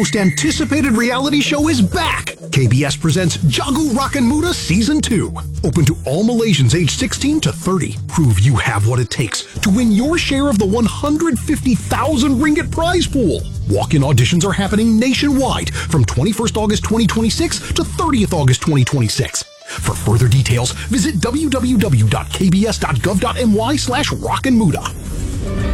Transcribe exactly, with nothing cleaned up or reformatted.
most anticipated reality show is back. K B S presents Jagu Rakan Muda Season two. Open to all Malaysians aged sixteen to thirty. Prove you have what it takes to win your share of the one hundred fifty thousand ringgit prize pool. Walk-in auditions are happening nationwide from twenty-first August twenty twenty-six to thirtieth August twenty twenty-six. For further details, visit w w w dot k b s dot gov dot m y slash rockinmuda.